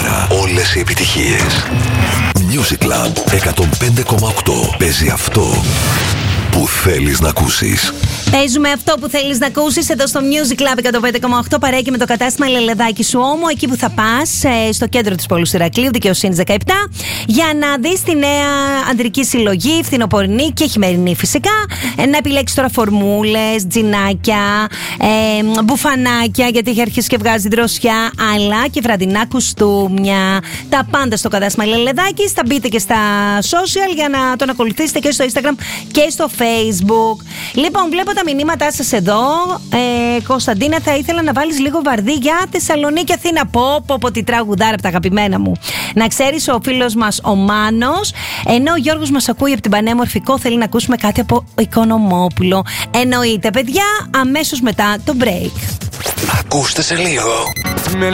ώρα όλες οι επιτυχίες. Music Club 105,8. Παίζει αυτό που θέλεις να ακούσεις. Παίζουμε αυτό που θέλεις να ακούσεις εδώ στο Music Club 105,8 παρέα και με το κατάστημα Λελεδάκι σου Όμο, εκεί που θα πας, στο κέντρο της Πόλους Ηρακλείου, Δικαιοσύνης 17, για να δεις τη νέα αντρική συλλογή, φθινοπορεινή και χειμερινή φυσικά. Να επιλέξεις τώρα φορμούλες, τζινάκια, μπουφανάκια, γιατί έχει αρχίσει και βγάζει δροσιά, αλλά και βραδινά κουστούμια. Τα πάντα στο κατάστημα Λελεδάκι. Θα μπείτε και στα social για να τον ακολουθήσετε και στο Instagram και στο Facebook. Λοιπόν, βλέπω τα μηνύματά σας εδώ. Κωνσταντίνα, θα ήθελα να βάλεις λίγο βαρδί για Θεσσαλονίκη Αθήνα. Πω, τη τραγουδάρα από τα αγαπημένα μου. Να ξέρεις, ο φίλος μας ο Μάνος, ενώ ο Γιώργος μας ακούει από την πανέμορφη Κο, θέλει να ακούσουμε κάτι από Οικονομόπουλο. Εννοείται, παιδιά, αμέσως μετά το break. Ακούστε σε λίγο.